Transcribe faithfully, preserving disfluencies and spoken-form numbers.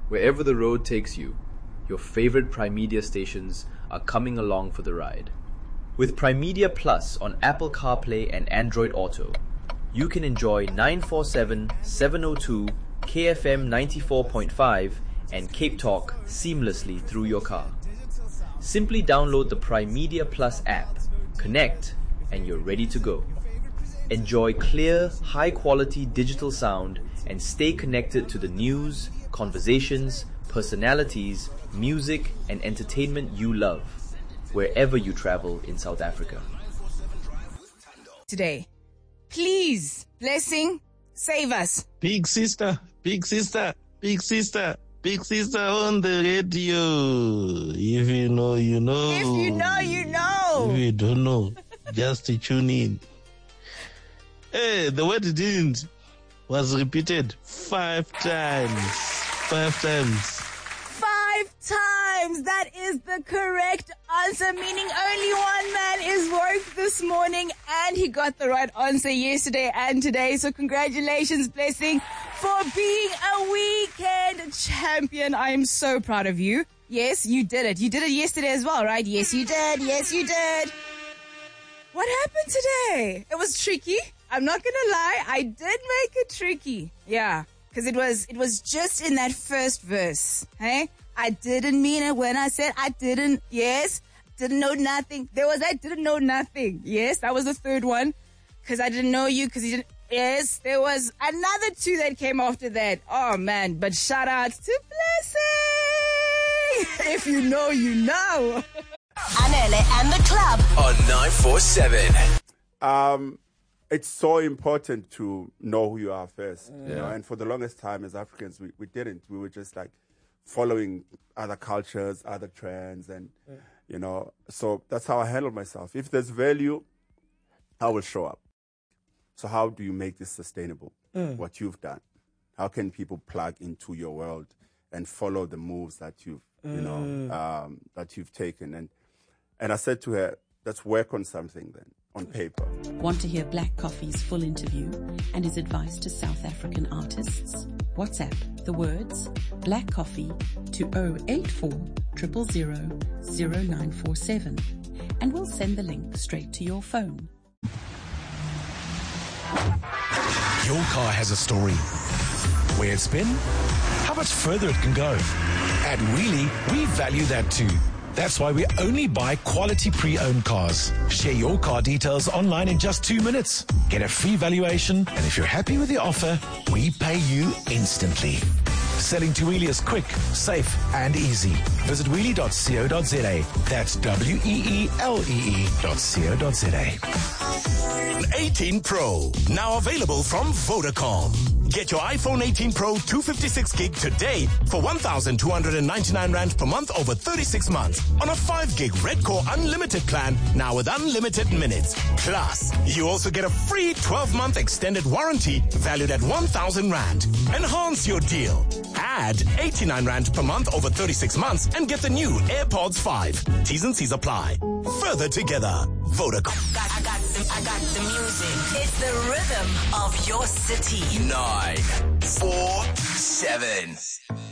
Wherever the road takes you, your favorite Primedia stations are coming along for the ride. With Primedia Plus on Apple CarPlay and Android Auto, you can enjoy nine forty-seven, seven oh two, K F M ninety-four point five and Cape Talk seamlessly through your car. Simply download the Primedia Plus app, connect, and you're ready to go. Enjoy clear, high-quality digital sound and stay connected to the news, conversations, personalities, music, and entertainment you love, wherever you travel in South Africa. Today, please, blessing, save us. Big sister, big sister, big sister, big sister on the radio. If you know, you know. If you know, you know. If you don't know, just to tune in. Hey, the word didn't was repeated five times. Five times. Five times. That is the correct answer, meaning only one man is woke this morning and he got the right answer yesterday and today. So congratulations, Blessing, for being a weekend champion. I am so proud of you. Yes, you did it. You did it yesterday as well, right? Yes, you did. Yes, you did. What happened today? It was tricky. I'm not gonna lie, I did make it tricky. Yeah, because it was it was just in that first verse. Hey, I didn't mean it when I said I didn't. Yes, didn't know nothing. There was I didn't know nothing. Yes, that was the third one. Because I didn't know you. Because you didn't. Yes, there was another two that came after that. Oh man! But shout out to Blessing. If you know, you know. Anele and the club on nine four seven. Um. It's so important to know who you are first, yeah. you know. And for the longest time, as Africans, we, we didn't. We were just like following other cultures, other trends, and yeah. you know. So that's how I handle myself. If there's value, I will show up. So how do you make this sustainable? Mm. What you've done, how can people plug into your world and follow the moves that you've, mm. you know, um, that you've taken? And and I said to her, let's work on something then. On paper. Want to hear Black Coffee's full interview and his advice to South African artists? WhatsApp the words Black Coffee to zero eight four, zero zero zero, zero nine four seven and we'll send the link straight to your phone. Your car has a story. Where it's been, how much further it can go. At Wheelie, we value that too. That's why we only buy quality pre-owned cars. Share your car details online in just two minutes. Get a free valuation, and if you're happy with the offer, we pay you instantly. Selling to Wheelie is quick, safe, and easy. Visit wheelie dot co dot za. That's W E E L E E dot co dot za. eighteen Pro, now available from Vodacom. Get your iPhone eighteen Pro two fifty-six gig today for one thousand two hundred ninety-nine rand per month over thirty-six months on a five gig Red Core Unlimited plan, now with unlimited minutes. Plus, you also get a free twelve month extended warranty valued at one thousand rand. Enhance your deal. Add eighty-nine rand per month over thirty-six months and get the new AirPods five. T's and C's apply. Further together, Vodacom. I got the, I got the music. It's the rhythm of your city. Nine, four, seven.